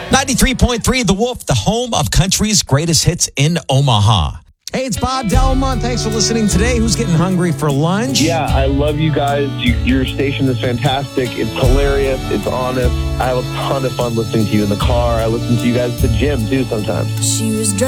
93.3 The Wolf, the home of country's greatest hits in Omaha. Hey, it's Bob Delma. Thanks for listening today. Who's getting hungry for lunch? Yeah, I love you guys. Your station is fantastic. It's hilarious. It's honest. I have a ton of fun listening to you in the car. I listen to you guys at the gym, too, sometimes. She was